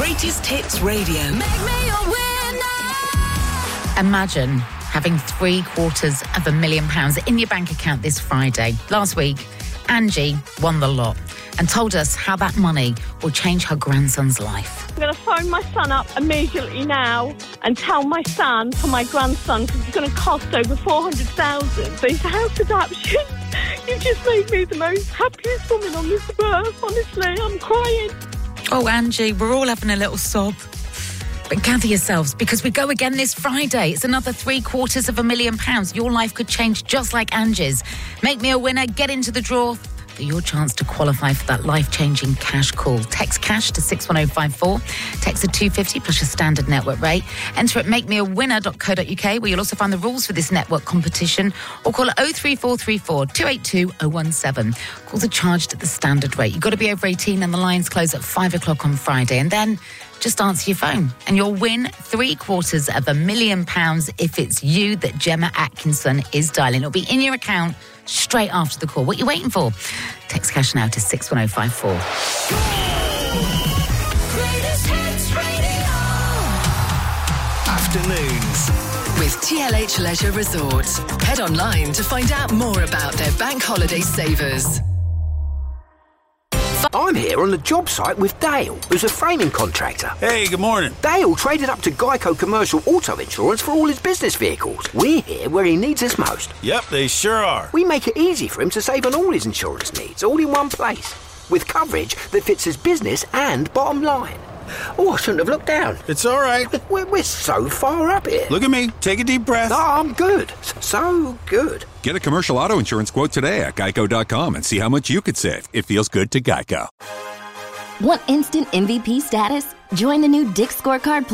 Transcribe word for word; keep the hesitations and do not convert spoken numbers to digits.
Greatest Hits Radio. Make me a winner. Imagine having three quarters of a million pounds in your bank account this Friday. Last week, Angie won the lot and told us how that money will change her grandson's life. I'm going to phone my son up immediately now and tell my son for my grandson, because it's going to cost over four hundred thousand dollars for his house adoption. You've just made me the most happiest woman on this earth. Honestly, I'm crying. Oh, Angie, we're all having a little sob. But gather yourselves, because we go again this Friday. It's another three quarters of a million pounds. Your life could change just like Angie's. Make me a winner, get into the draw for your chance to qualify for that life-changing cash call. Text cash to six one oh five four. Text at two fifty plus your standard network rate. Enter at make me a winner dot co dot uk, where you'll also find the rules for this network competition, or call oh three four three four, two eight two, oh one seven. Calls are charged at the standard rate. You've got to be over eighteen, and the lines close at five o'clock on Friday. And then just answer your phone and you'll win three quarters of a million pounds if it's you that Gemma Atkinson is dialing. It'll be in your account straight after the call. What are you waiting for? Text cash now to six one oh five four. Greatest Hits Radio. Afternoons With T L H Leisure Resort. Head online to find out more about their bank holiday savers. I'm here on the job site with Dale, who's a framing contractor. Hey, good morning. Dale traded up to Geico Commercial Auto Insurance for all his business vehicles. We're here where he needs us most. Yep, they sure are. We make it easy for him to save on all his insurance needs, all in one place, with coverage that fits his business and bottom line. Oh, I shouldn't have looked down. It's all right. We're, we're so far up here. Look at me. Take a deep breath. Oh, I'm good. So good. Get a commercial auto insurance quote today at geico dot com and see how much you could save. It feels good to Geico. Want instant M V P status? Join the new Dick's Scorecard Plus